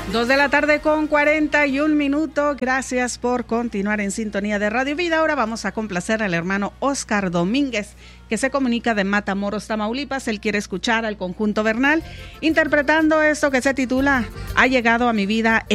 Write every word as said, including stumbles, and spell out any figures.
Dos de la tarde con cuarenta y un minutos. Gracias por continuar en sintonía de Radio Vida. Ahora vamos a complacer al hermano Oscar Domínguez, que se comunica de Matamoros, Tamaulipas. Él quiere escuchar al conjunto Bernal interpretando esto que se titula Ha llegado a mi vida